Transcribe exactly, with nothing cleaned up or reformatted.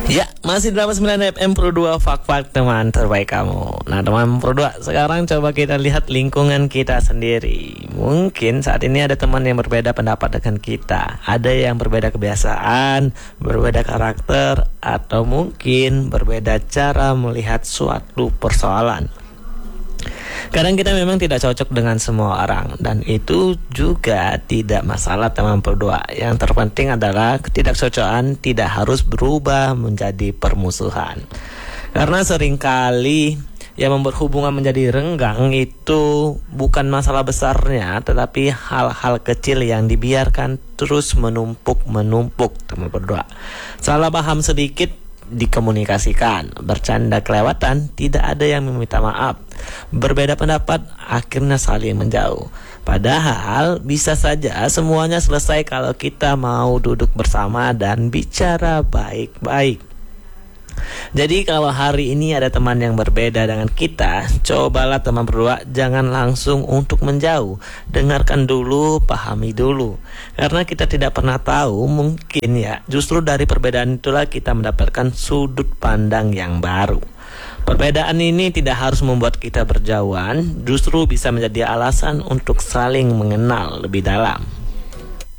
Ya, masih drama sembilan F M Pro dua, fak-fak teman terbaik kamu. Nah, teman Pro dua, sekarang coba kita lihat lingkungan kita sendiri. Mungkin saat ini ada teman yang berbeda pendapat dengan kita. Ada yang berbeda kebiasaan, berbeda karakter, atau mungkin berbeda cara melihat suatu persoalan. Kadang kita memang tidak cocok dengan semua orang, dan itu juga tidak masalah teman berdua. Yang terpenting adalah ketidakcocokan tidak harus berubah menjadi permusuhan. Karena seringkali yang membuat hubungan menjadi renggang itu bukan masalah besarnya, tetapi hal-hal kecil yang dibiarkan terus menumpuk-menumpuk teman berdua. Salah paham sedikit dikomunikasikan, bercanda kelewatan, tidak ada yang meminta maaf, berbeda pendapat akhirnya saling menjauh. Padahal bisa saja semuanya selesai kalau kita mau duduk bersama dan bicara baik-baik. Jadi kalau hari ini ada teman yang berbeda dengan kita, cobalah teman berdua jangan langsung untuk menjauh. Dengarkan dulu, pahami dulu. Karena kita tidak pernah tahu, mungkin ya justru dari perbedaan itulah kita mendapatkan sudut pandang yang baru. Perbedaan ini tidak harus membuat kita berjauhan, justru bisa menjadi alasan untuk saling mengenal lebih dalam.